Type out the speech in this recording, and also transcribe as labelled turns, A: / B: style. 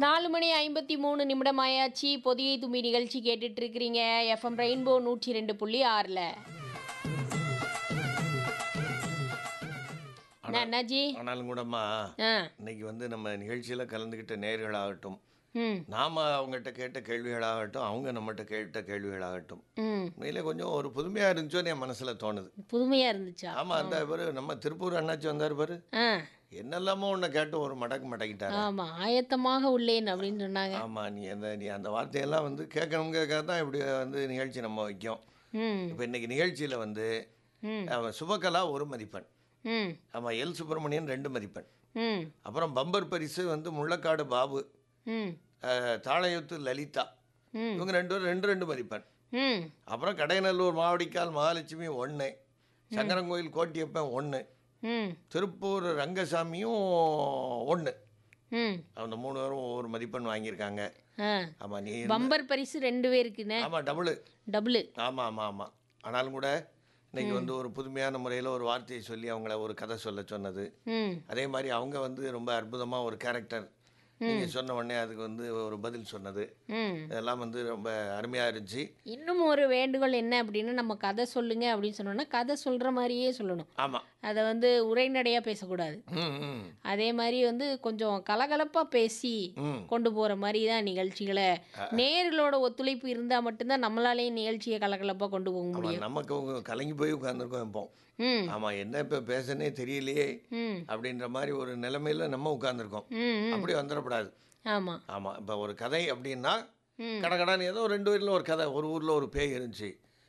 A: 4 மணி 53 நிமிடம் ஆயாச்சு. பொதிகை தும்பி நிகழ்ச்சி கேட்டுட்டு இருக்கிறீங்க. FM rainbow 102.6ல. அண்ணாஜி
B: ஆனாலும் கூடம்மா
A: ஆ
B: இன்னைக்கு வந்து நம்ம நிகழ்ச்சியில் கலந்துக்கிட்ட நேயர்களாகட்டும்,
A: ம்
B: நாம் அவங்ககிட்ட கேட்ட கேள்விகளாகட்டும், அவங்க நம்மகிட்ட கேட்ட கேள்விகளாகட்டும்,
A: ம்
B: உண்மையிலே கொஞ்சம் ஒரு புதுமையாக இருந்துச்சோன்னு என் மனசில் தோணுது.
A: புதுமையாக இருந்துச்சா?
B: ஆமாம், அந்த பாரு நம்ம திருப்பூர் அண்ணாச்சி வந்தார் பாரு,
A: ஆ
B: என்னெல்லாமோ ஒன்று கேட்டு ஒரு மடக்கிட்டாரு.
A: ஆமாம், ஆயத்தமாக உள்ளேன் அப்படின்னு சொன்னாங்க.
B: ஆமாம், நீ அந்த வார்த்தையெல்லாம் வந்து கேட்கணுங்கிறதுக்காக தான் இப்படி வந்து நிகழ்ச்சி நம்ம வைக்கும்.
A: ம்
B: இப்போ இன்னைக்கு நிகழ்ச்சியில் வந்து
A: ம்
B: சுபகலா 1 மதிப்பெண்,
A: ம்
B: ஆமாம் எல் சுப்பிரமணியன் 2 மதிப்பெண்,
A: ம்
B: அப்புறம் பம்பர் பரிசு வந்து முள்ளக்காடு பாபு,
A: ம்
B: தாளையத்து லலிதா,
A: ம்
B: இவங்க 2 பேரும் 2 மதிப்பெண்.
A: ம்
B: அப்புறம் கடையநல்லூர் மாவடிக்கால் மகாலட்சுமி 1, சங்கரங்கோயில் கோட்டியப்பன் 1,
A: ம்
B: திருப்பூர் ரங்கசாமியும் 1.
A: ம்
B: அந்த 3 பேரும் ஒவ்வொரு மதிப்பெண் வாங்கியிருக்காங்க.
A: ஆ
B: ஆமாம், நீ
A: பம்பர் பரிசு 2 பேருக்குண்ணே.
B: ஆமாம் டபுளு.
A: டபுளு.
B: ஆமாம். ஆனாலும் கூட இன்னைக்கு வந்து ஒரு புதுமையான முறையில் ஒரு வார்த்தையை சொல்லி அவங்கள ஒரு கதை சொல்ல சொன்னது.
A: ம்
B: அதே மாதிரி அவங்க வந்து ரொம்ப அற்புதமாக ஒரு கேரக்டர் நீங்கள் சொன்ன உடனே அதுக்கு வந்து ஒரு பதில் சொன்னது,
A: ம்
B: இதெல்லாம் வந்து ரொம்ப அருமையாக இருந்துச்சு.
A: இன்னும் ஒரு வேண்டுகோள் என்ன அப்படின்னு, நம்ம கதை சொல்லுங்க அப்படின்னு சொன்னோம்னா கதை சொல்கிற மாதிரியே சொல்லணும்.
B: ஆமாம்.
A: அதை வந்து உரைநடையாக பேசக்கூடாது.
B: ம் ம்
A: அதே மாதிரி வந்து கொஞ்சம் கலகலப்பாக பேசி
B: ம்
A: கொண்டு போகிற மாதிரி தான் நிகழ்ச்சிகளை, நேயர்களோட ஒத்துழைப்பு இருந்தால் மட்டும்தான் நம்மளாலேயும் நிகழ்ச்சியை கலகலப்பாக கொண்டு போக முடியும்.
B: ஆமாம், நமக்கு அவங்க கலங்கி போய் உட்காந்துருக்கோம் இப்போ.
A: ம்
B: ஆமாம், என்ன இப்போ பேசனே தெரியலையே
A: ம்
B: அப்படின்ற மாதிரி ஒரு நிலைமையில நம்ம உட்காந்துருக்கோம்.
A: ம் ம்
B: அப்படி வந்துடக்கூடாது.
A: ஆமாம்.
B: ஆமாம், இப்போ ஒரு கதை அப்படின்னா
A: ம்
B: கடகடான்னு ஏதோ 2 ஊரில் ஒரு கதை, ஒரு ஊரில் ஒரு பேய் இருந்துச்சு,